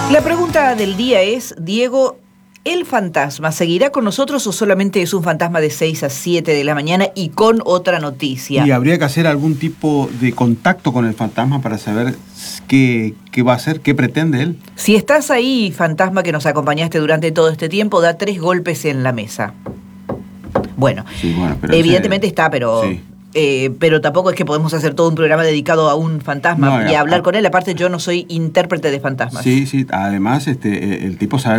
La pregunta del día es, Diego, ¿el fantasma seguirá con nosotros o solamente es un fantasma de 6 a 7 de la mañana y con otra noticia? Y habría que hacer algún tipo de contacto con el fantasma para saber qué va a hacer, qué pretende él. Si estás ahí, fantasma que nos acompañaste durante todo este tiempo, da 3 golpes en la mesa. Bueno, Sí, bueno, pero evidentemente está, pero... Sí. Pero tampoco es que podemos hacer todo un programa dedicado a un fantasma No, y hablar con él. Aparte, yo no soy intérprete de fantasmas. Sí, además el tipo sabe